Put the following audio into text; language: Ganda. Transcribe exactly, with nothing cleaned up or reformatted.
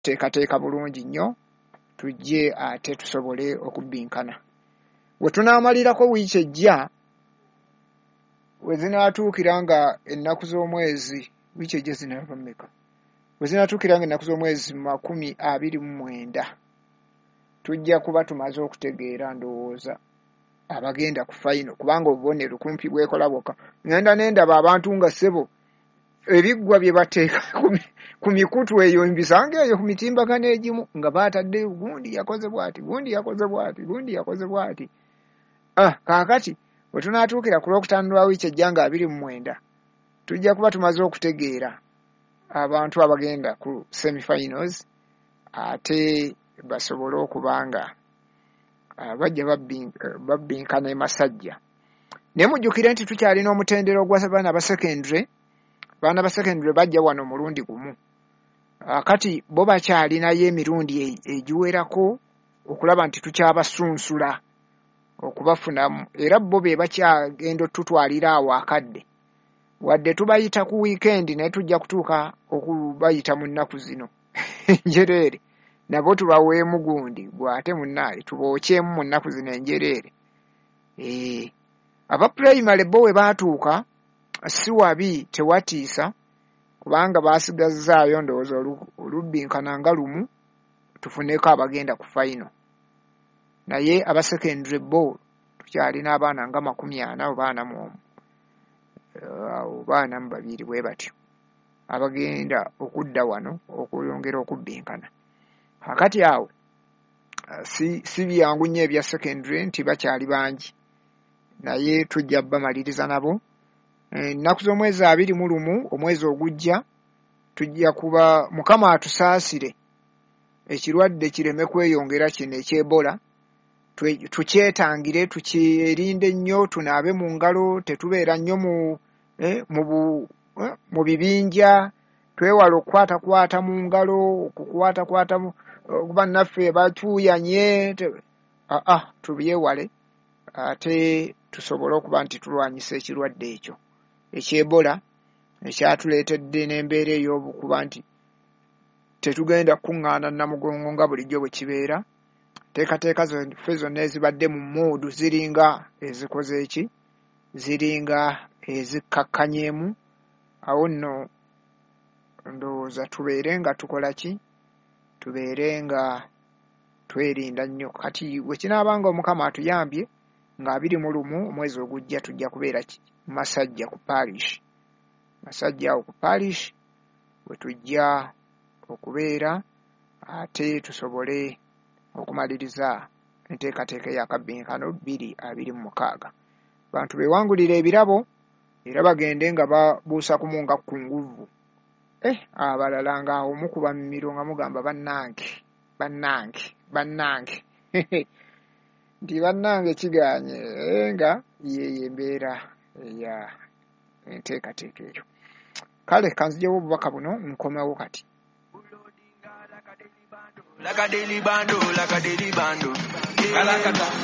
teekateeka bulungi nnyo tujje ate tusobole okubbinkana. We tunaamalirako wiiki ejja we zinaatuukira nga ennaku z'omwezi wiiki ejja zinaaba mmeka we zinaatuukira nga ennaku z'omwezi makumi abiri mu mwenda tujja kuba tumaze okutegeera ndowooza abagenda ku fayino kubanga obubonero kumpi bwekola bwokka. Ngenda n'endaba abantu nga ssebo ebiggwa bye bateeka ku mikutu eyo mbisanga eyo ku mitimbagano egimu nga baatadde gundi yakoze bw'ati gundi yakoze bw'ati gundi yakoze bw'ati. Ah, kaakati we tunaatuukira ku lwokutaano lwa wiiki ejja nga abiri mu mwenda tujja kuba tumaze okutegeera abantu abagenda ku semifinals ate basobole okuba nga bajja babbinkana e Masajja. Naye mujjukire nti tukyalina omutendera ogw'abaana ba secondary. Baana ba secondary bajja wano mulundi gumu. Kati bo bakyalinayo emirundi egiwerako okulaba nti tukyabasunsula okubafunamu era bo be bakyagenda otutwalira awo akadde wadde tubayita ku weekend naye tujja kutuuka okubayita mu nnaku zino njereere nabo tubaweemu gundi gwate munnaali tubookyemu mu nnaku zino enjereere. Eh, aba primary bo we baatuuka si wabi tewatiisa kubanga baasigazzaayo ndowooza olubbinkana nga lumu tufuneko abagenda ku fayino. Naye aba secondary bo tukyalina abaana nga makumi ana oba ana mu omu oba ana mu babiri bwe batyo abagenda okudda wano okwongera okubbinkana. Kakati awo si, si byangu nnyo ebya secondary nti bakyali bangi naye tujja bamaliriza nabo. Ennaku z'omwezi abiri mu lumu omwezi ogujja tujja kuba Mukama atusaasire ekirwadde kireme kweyongera kino eky'Ebola tukyetangire tukirinde nnyo tunaabe mu ngalo tetubeera nnyo mu eh, mu, eh, mu bibinja twewala okukwatakwata mu ngalo okukwatakwata okuba naffe batuuyanye ah, ah, tubyewale ate tusobole okuba nti tulwanyisa ekirwadde ekyo eky'Ebola ekyatuleetedde n'embeera ey'obukuba nti tetugenda kuŋŋaana Namugongo nga bulijjo bwe kibeera. Teekateeka zaffe zonna ezibadde mu muudu ziringa ezikoze eki ziringa ezikkakkanyeemu. Awo nno ndowooza tubeere nga tukola ki tubeere nga twerinda nnyo. Kati we kinaabanga Omukama atuyambye nga abiri mu lumu omwezi ogujja tujja kubeera ki Masajja ku parish. Masajja awo ku parish we tujja okubeera ate tusobole okumaliriza enteekateeka ey'akabbinkano bbiri abiri mu mukaaga. Bantu beewangulira ebirabo era bagende nga babuusa ku munga ku nguvu. Eh, abalala nga awo mukuba mimiro nga mugamba bannange bannange bannange nti bannange kigaanye nga yeyo embeera eya enteekateeka eyo. Kale kanzijewo obubaka buno nkomewo kati. Like a daily bando, like a daily bando.